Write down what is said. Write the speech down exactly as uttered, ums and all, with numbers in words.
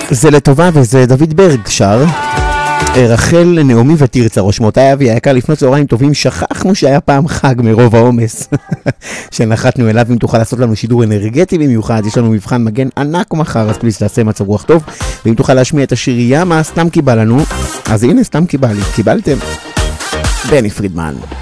זה לטובה וזה דוד ברג שר. רחל, נעמי ותרצה, ראש מותיי אבי היקר, לפנות צהריים טובים, שכחנו שהיה פעם חג מרוב העומס שנחתנו אליו. אם תוכל לעשות לנו שידור אנרגטי במיוחד, יש לנו מבחן מגן ענק מחר, אז פליס תעשה מצב רוח טוב. ואם תוכל להשמיע את השיר ימה סתם קיבל לנו, אז הנה סתם קיבל לי, קיבלתם בני פרידמן.